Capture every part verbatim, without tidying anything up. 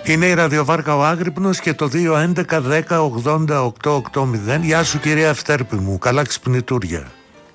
Είναι η ραδιοβάρκα Ο Άγρυπνος και το δύο έντεκα δέκα ογδόντα οκτώ ογδόντα. Γεια σου κυρία Ευτέρπη μου, καλά ξυπνητούρια.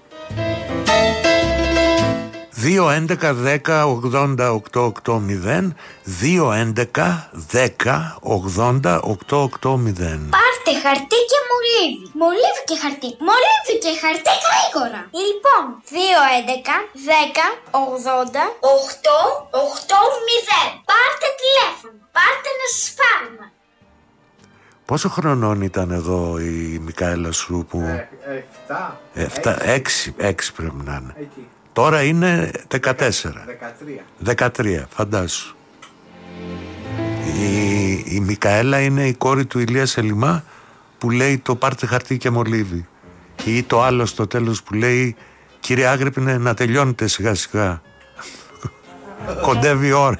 δύο έντεκα δέκα ογδόντα οκτώ ογδόντα, δύο έντεκα δέκα ογδόντα οκτώ ογδόντα. Πάρτε χαρτί και μολύβι. Μολύβι και χαρτί. Μολύβι και χαρτί γρήγορα. Λοιπόν, δύο έντεκα δέκα ογδόντα οκτώ ογδόντα. Πάρτε τηλέφωνο. Πάρτε να σας πάρουμε. Πόσο χρονών ήταν εδώ η Μικαέλα σου που... Εφτά. Εφτά, έξι, έξι πρέπει να είναι. Εκεί. Τώρα είναι δεκατέσσερα. Δεκατρία. Δεκατρία, φαντάσου. Η, η Μικαέλα είναι η κόρη του Ηλία Σελιμά που λέει το πάρτε χαρτί και μολύβι. Ή το άλλο στο τέλος που λέει κύριε Άγρυπνε να τελειώνετε σιγά σιγά. Κοντεύει η ώρα.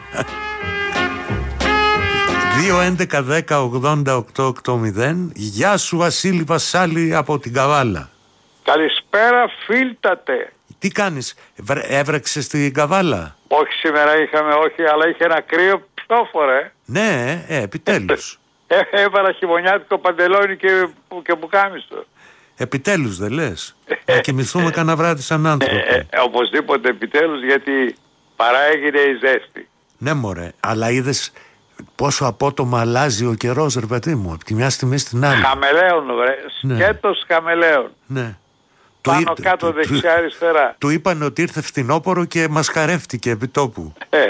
δύο έντεκα δέκα ογδόντα οκτώ ογδόντα. Γεια σου Βασίλη Βασάλη από την Καβάλα. Καλησπέρα φίλτατε. Τι κάνεις, έβρεξε στην Καβάλα? Όχι σήμερα είχαμε, όχι, αλλά είχε ένα κρύο πιόφορε. Ναι, ε, επιτέλους. Ε, έβαλα χειμωνιάτικο παντελόνι και, και πουκάμισο. Επιτέλους δεν λες? Να κοιμηθούμε κανένα βράδυ σαν άνθρωποι. Ε, ε, οπωσδήποτε επιτέλους, γιατί παρά έγινε η ζέστη. Ναι μωρέ, αλλά είδες πόσο απότομα αλλάζει ο καιρός ρε παιδί μου, από τη μια στιγμή στην άλλη. Χαμελέον βρε, Ναι. Σκέτος χαμελέον. Ναι. Πάνω του, κάτω του, δεξιά αριστερά. Του είπαν ότι ήρθε φθινόπωρο και μασκαρεύτηκε επί τόπου.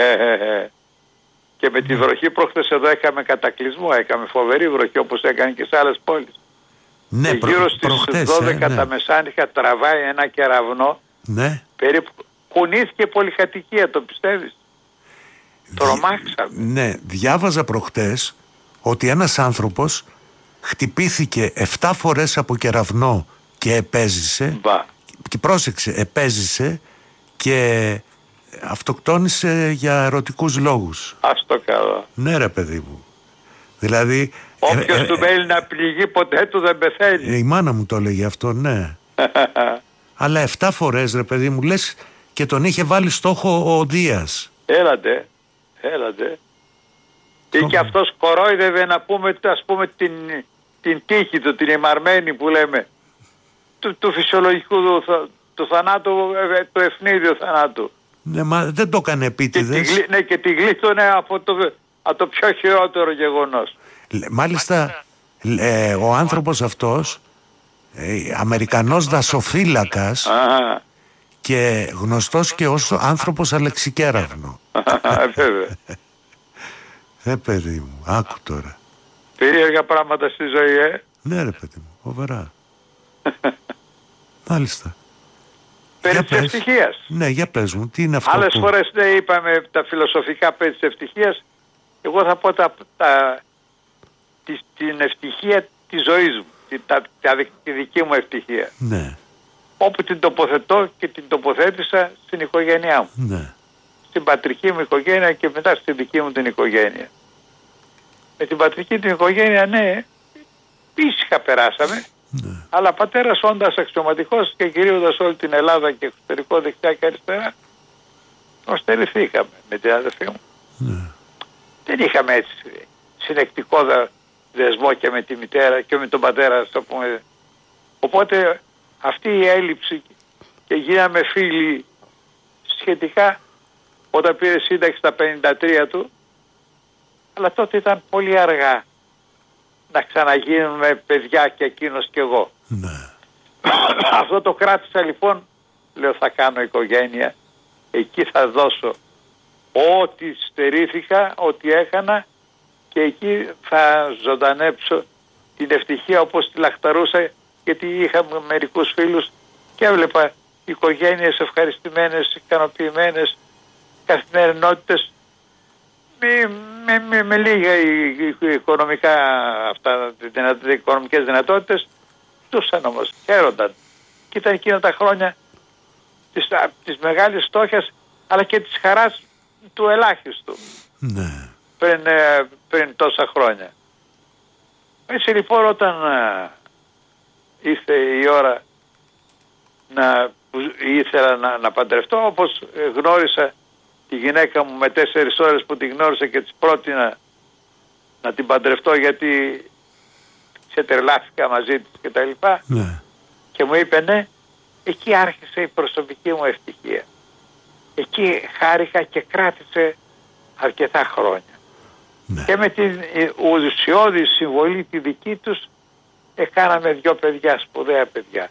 Και με τη βροχή προχθές εδώ έκαμε κατακλυσμό, έκαμε φοβερή βροχή όπως έκανε και σε άλλες πόλεις. Ναι, και προ, γύρω στις προχτές, δώδεκα ε, ναι. τα μεσάνυχτα τραβάει ένα κεραυνό. Ναι. Περίπου κουνήθηκε πολυκατοικία, το πιστεύεις? Τρομάξαμε. Ναι, διάβαζα προχτές ότι ένας άνθρωπος χτυπήθηκε εφτά φορές από κεραυνό και επέζησε. Μπα. Και πρόσεξε, επέζησε και αυτοκτόνησε για ερωτικούς λόγους. Ας το καλό. Ναι ρε παιδί μου. Δηλαδή Όποιος ε, ε, του μέλει να πληγεί ποτέ του δεν πεθαίνει. ε, η μάνα μου το έλεγε αυτό, ναι. Αλλά εφτά φορές ρε παιδί μου, λες, και τον είχε βάλει στόχο ο Δίας. Έλατε, έλατε. Ή και αυτός κορόιδευε να πούμε, ας πούμε την, την τύχη του, την ημαρμένη που λέμε, του, του φυσιολογικού του, του θανάτου, του ευνίδιου θανάτου. Ναι, μα δεν το έκανε επίτηδες. Και τη, ναι, και τη γλίτωνε από το, από το πιο χειρότερο γεγονός. Μάλιστα ε, ο άνθρωπος αυτός, ε, Αμερικανός δασοφύλακας, Α, και γνωστός και ως άνθρωπος αλεξικέραυνο. βέβαια. Ε, παιδί μου, άκου τώρα. Περίεργα πράγματα στη ζωή, ε. Ναι ρε παιδί μου, φοβερά. Μάλιστα. Περί Για της πες. ευτυχίας. Ναι, για πες μου, τι είναι αυτό? Άλλες που... φορές ναι, είπαμε τα φιλοσοφικά περί της ευτυχίας. Εγώ θα πω τα, τα, τη, την ευτυχία της ζωής μου, τη, τα, τα, τη δική μου ευτυχία. Ναι, Όπου την τοποθετώ και την τοποθέτησα στην οικογένειά μου. ναι. Στην πατρική μου οικογένεια και μετά στη δική μου την οικογένεια. Με την πατρική την οικογένεια, ναι, ήσυχα περάσαμε. Ναι. Αλλά πατέρας όντας αξιωματικός και κυρίοντας όλη την Ελλάδα και εξωτερικό δεξιά και αριστερά, τον στερηθήκαμε με την αδερφή μου. Ναι. Δεν είχαμε έτσι συνεκτικό δεσμό και με τη μητέρα και με τον πατέρα, το πούμε. Οπότε αυτή η έλλειψη και γίναμε φίλοι σχετικά όταν πήρε σύνταξη στα πενήντα τρία του, αλλά τότε ήταν πολύ αργά να ξαναγίνουμε παιδιά και εκείνος και εγώ. Ναι. Αυτό το κράτησα λοιπόν, λέω θα κάνω οικογένεια, εκεί θα δώσω ό,τι στερήθηκα, ό,τι έκανα και εκεί θα ζωντανέψω την ευτυχία όπως τη λαχταρούσα, γιατί είχαμε μερικούς φίλους και έβλεπα οικογένειες ευχαριστημένες, ικανοποιημένες, καθημερινότητες με, με, με, με λίγα οικονομικά αυτά, δυνατά, οικονομικές δυνατότητες, ζούσαν όμως, χαίρονταν. Και ήταν εκείνα τα χρόνια της, της μεγάλης στόχιας αλλά και της χαράς του ελάχιστου. Ναι. Πριν, πριν τόσα χρόνια. Έτσι λοιπόν όταν α, ήρθε η ώρα να, που ήθελα να, να παντρευτώ, όπως γνώρισα τη γυναίκα μου με τέσσερις ώρες που τη γνώρισα και της πρότεινα να την παντρευτώ γιατί ξετρελάθηκα μαζί της και τα λοιπά. Ναι. Και μου είπε ναι, εκεί άρχισε η προσωπική μου ευτυχία. Εκεί χάρηκα και κράτησε αρκετά χρόνια. Ναι. Και με την ουσιώδη συμβολή τη δική τους έκαναμε δυο παιδιά, σπουδαία παιδιά.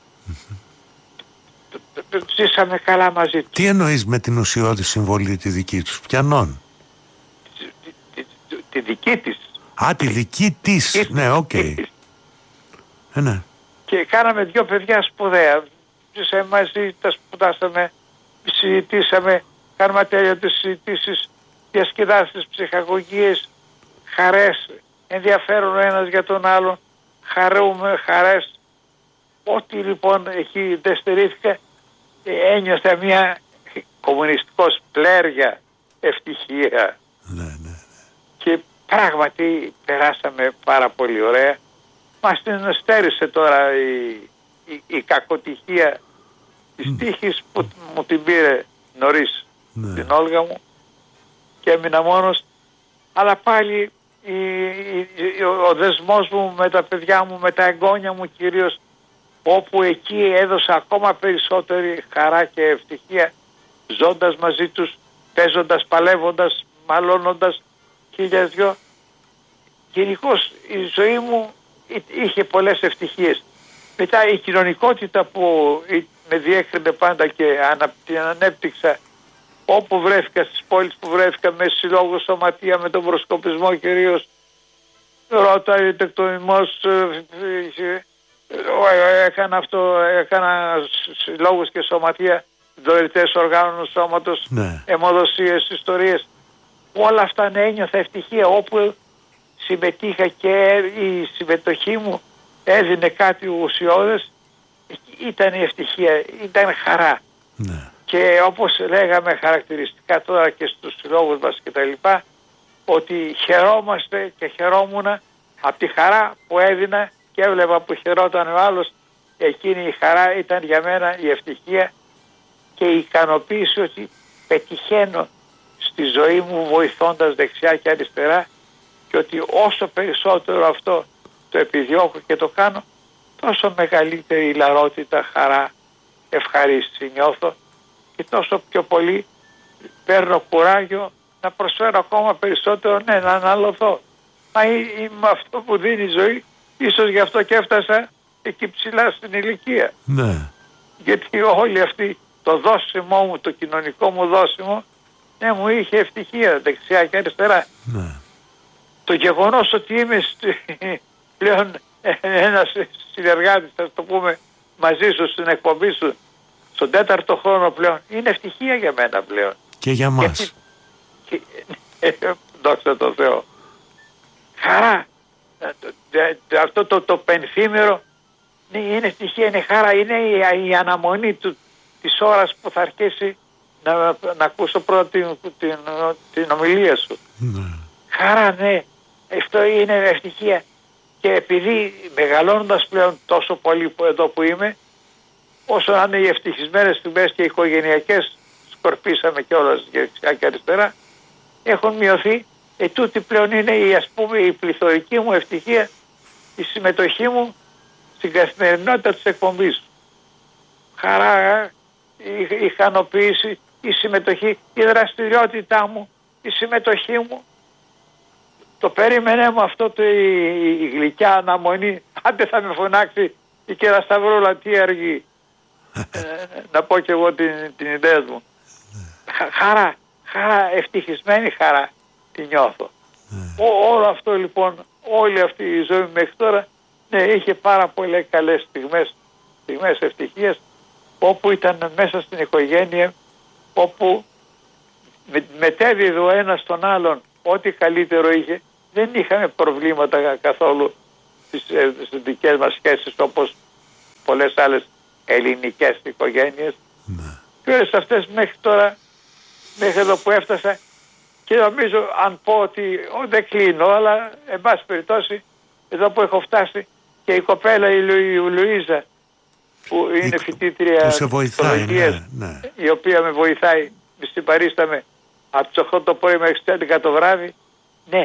Mm-hmm. Ζήσαμε καλά μαζί τους. Τι εννοείς με την ουσιώδη συμβολή τη δική τους, ποιανών? Τη, τη, τη, τη δική της. Α, τη δική της, τη, ναι, οκ. Okay. Ε, ναι. Και κάναμε δυο παιδιά σπουδαία. Ζήσαμε μαζί, τα σπουδάσαμε, συζητήσαμε, κάνουμε τέλειωτες συζητήσεις, διασκεδάσεις, ψυχαγωγίες, χαρές, ενδιαφέρον ο ένας για τον άλλον, χαρούμε, χαρές. Ό,τι λοιπόν εκεί δεν στερήθηκα, ένιωθα μια κομμουνιστικός πλέρια ευτυχία. Ναι, ναι, ναι. Και πράγματι περάσαμε πάρα πολύ ωραία. Μας την στέρισε τώρα η, η, η κακοτυχία της mm. τύχης που μου την πήρε νωρίς, ναι, την Όλγα μου, και έμεινα μόνος. Αλλά πάλι η, η, ο δεσμός μου με τα παιδιά μου, με τα εγγόνια μου κυρίως, όπου εκεί έδωσα ακόμα περισσότερη χαρά και ευτυχία, ζώντας μαζί τους, παίζοντας, παλεύοντας, μαλώνοντας χίλιας δυο. Γενικώς η ζωή μου είχε πολλές ευτυχίες. Μετά η κοινωνικότητα που με διέκρινε πάντα και την ανέπτυξα όπου βρέθηκα, στις πόλεις που βρέθηκα, με συλλόγου σωματεία, με τον προσκοπισμό κυρίως, Ρώταρι, τεκτονισμός, έκανα αυτό, έκανα συλλόγους και σωματεία, δωρητές οργάνων σώματος, ναι, αιμοδοσίες, ιστορίες. Όλα αυτά ναι, ένιωθα ευτυχία όπου συμμετείχα και η συμμετοχή μου έδινε κάτι ουσιώδες, ήταν η ευτυχία, ήταν χαρά. Ναι. Και όπως λέγαμε χαρακτηριστικά τώρα και στους συλλόγους μας και τα λοιπά, ότι χαιρόμαστε και χαιρόμουν από τη χαρά που έδινα και έβλεπα που χαιρόταν ο άλλος. Εκείνη η χαρά ήταν για μένα η ευτυχία και η ικανοποίηση ότι πετυχαίνω στη ζωή μου βοηθώντας δεξιά και αριστερά, και ότι όσο περισσότερο αυτό το επιδιώκω και το κάνω, τόσο μεγαλύτερη λαρότητα, χαρά, ευχαρίστηση νιώθω και τόσο πιο πολύ παίρνω κουράγιο να προσφέρω ακόμα περισσότερο, ναι, να αναλωθώ. Μα είμαι αυτό που δίνει η ζωή, ίσως γι' αυτό και έφτασα εκεί ψηλά στην ηλικία. Ναι. Γιατί όλη αυτή το δώσιμό μου, το κοινωνικό μου δώσιμο, ναι, μου είχε ευτυχία δεξιά και αριστερά. Ναι. Το γεγονός ότι είμαι πλέον ένας συνεργάτης, θα το πούμε, μαζί σου στην εκπομπή σου, στον τέταρτο χρόνο πλέον, είναι ευτυχία για μένα πλέον. Και για μας. Γιατί, και, δόξα τω Θεώ. Χαρά. Αυτό το, το πενθήμερο είναι ευτυχία, είναι χαρά, είναι η, η αναμονή του, της ώρας που θα αρχίσει να, να ακούσω πρώτα την, την, την ομιλία σου. Ναι. Χαρά, ναι. Αυτό είναι ευτυχία. Και επειδή μεγαλώνοντας πλέον τόσο πολύ που εδώ που είμαι, όσο να είναι οι ευτυχισμένες στιγμές και οι οικογενειακές, σκορπίσαμε κιόλας δεξιά και αριστερά, έχουν μειωθεί. Ε, τούτη πλέον είναι η, ας πούμε, η πληθωρική μου ευτυχία, η συμμετοχή μου στην καθημερινότητα της εκπομπής. Χαρά, η ικανοποίηση, η συμμετοχή, η δραστηριότητά μου, η συμμετοχή μου. Το περίμενε μου αυτό το, η, η γλυκιά αναμονή. Άντε θα με φωνάξει η κυρία Σταυρούλα, τι αργεί. ε, να πω και εγώ την, την ιδέα μου. Χαρά, χαρά, ευτυχισμένη χαρά τη νιώθω. Ό, όλο αυτό λοιπόν, όλη αυτή η ζωή μέχρι τώρα, ναι, είχε πάρα πολλές καλές στιγμές, στιγμές ευτυχίας, όπου ήταν μέσα στην οικογένεια, όπου με, μετέδιδε ο ένας τον άλλον ό,τι καλύτερο είχε. Δεν είχαμε προβλήματα καθόλου στις, στις δικές μας σχέσεις, όπως πολλές άλλες ελληνικές οικογένειες. Ναι. Και όλες αυτές μέχρι τώρα, μέχρι εδώ που έφτασα, και νομίζω αν πω ότι ό, δεν κλείνω, αλλά εν πάση περιπτώσει εδώ που έχω φτάσει, και η κοπέλα η, Λου, η Λουίζα που είναι η, φοιτήτρια που σε βοηθάει, ναι, ναι, η οποία με βοηθάει, στην παρίσταμε από τις οκτώ το πρωί μέχρι τις έντεκα το βράδυ, ναι,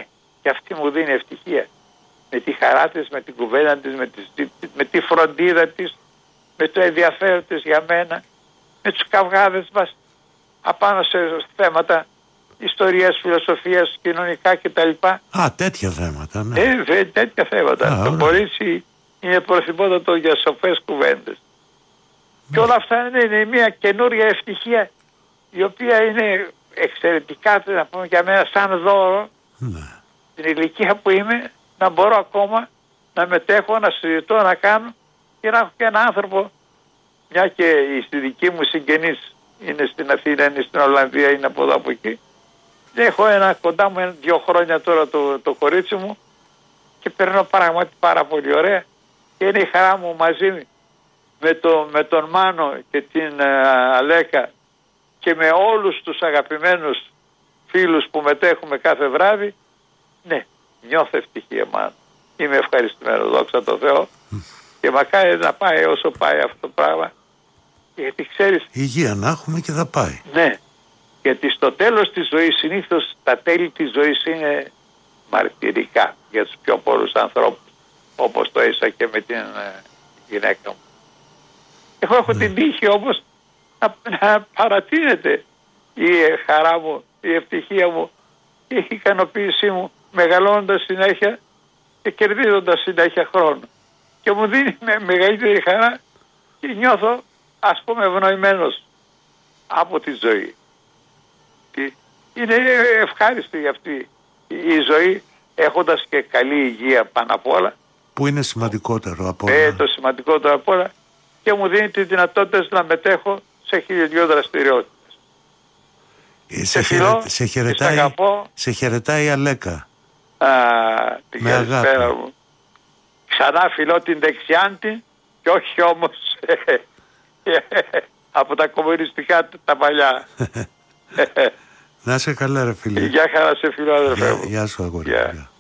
και αυτή μου δίνει ευτυχία. Με τη χαρά της, με την κουβέντα της, με, τις, με τη φροντίδα της, με το ενδιαφέρον της για μένα, με τους καυγάδες μας απάνω σε θέματα ιστορίας, φιλοσοφίας, κοινωνικά κτλ. Α, τέτοια θέματα, ναι. Ε, δε, τέτοια θέματα. Α, το ωραία. κορίτσι είναι προθυμότατο για σοφές κουβέντες. Ναι. Και όλα αυτά είναι, είναι μια καινούρια ευτυχία, η οποία είναι εξαιρετικά, να πούμε, για μένα σαν δώρο, ναι. Την ηλικία που είμαι, να μπορώ ακόμα να μετέχω, να συζητώ, να κάνω και να έχω και έναν άνθρωπο, μια και η δική μου συγγενής είναι στην Αθήνα, είναι στην Ολλανδία, είναι από εδώ από εκεί. Έχω ένα κοντά μου, ένα, δύο χρόνια τώρα το, το κορίτσι μου και περνώ πράγματι πάρα πολύ ωραία και είναι η χαρά μου μαζί με, το, με τον Μάνο και την uh, Αλέκα και με όλους τους αγαπημένους φίλους που μετέχουμε κάθε βράδυ. Ναι, νιώθω ευτυχία, Μάνο. Είμαι ευχαριστημένο, δόξα τω Θεώ. Και μακάρι να πάει όσο πάει αυτό το πράγμα. Γιατί ξέρεις... Υγεία να έχουμε και θα πάει. Ναι. Γιατί στο τέλος της ζωής, συνήθως τα τέλη της ζωής είναι μαρτυρικά για τους πιο πολλούς ανθρώπους, όπως το έζησα και με την ε, γυναίκα μου. Εγώ έχω ναι. την τύχη όμως να, να παρατείνεται η χαρά μου, η ευτυχία μου και η ικανοποίησή μου μεγαλώνοντας συνέχεια και κερδίζοντας συνέχεια χρόνο. Και μου δίνει με μεγαλύτερη χαρά και νιώθω, ας πούμε, ευνοημένος από τη ζωή. Είναι ευχάριστη αυτή η ζωή, έχοντας και καλή υγεία πάνω απ' όλα. Που είναι σημαντικότερο από όλα. Ε, το σημαντικότερο απ' όλα. Και μου δίνει τη δυνατότητα να μετέχω σε χιλιοδυο δραστηριότητες. Ε, σε, σε, φιλώ, σε, χαιρετάει, σε χαιρετάει η Αλέκα. Α, την καλησπέρα μου. Ξανά φιλώ την δεξιάντη και όχι όμως από τα κομμουνιστικά τα παλιά. Να είσαι καλά ρε φίλε. Γεια χαρά σε φίλο αδερφέ μου. Γεια σου αγόρι. Yeah.